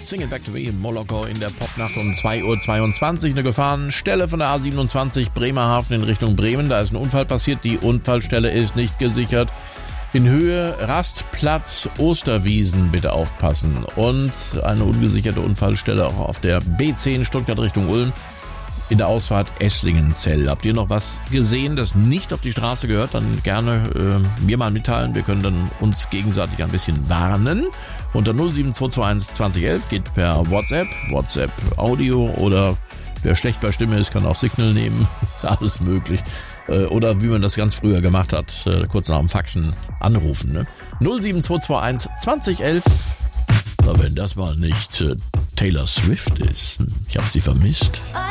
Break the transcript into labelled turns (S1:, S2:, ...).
S1: Sing It Back to Me, Moloko in der Popnacht um 2:22 Uhr. Eine Gefahrenstelle von der A27 Bremerhaven in Richtung Bremen. Da ist ein Unfall passiert. Die Unfallstelle ist nicht gesichert. In Höhe Rastplatz Osterwiesen bitte aufpassen. Und eine ungesicherte Unfallstelle auch auf der B10 Stuttgart Richtung Ulm. In der Ausfahrt Esslingenzell. Habt ihr noch was gesehen, das nicht auf die Straße gehört? Dann gerne mir mal mitteilen. Wir können dann uns gegenseitig ein bisschen warnen. Unter 07221 2011 geht per WhatsApp Audio oder wer schlecht bei Stimme ist, kann auch Signal nehmen. Ist alles möglich. Oder wie man das ganz früher gemacht hat, kurz nach dem Faxen anrufen. Ne? 07221 2011. Na, wenn das mal nicht Taylor Swift ist. Ich habe sie vermisst.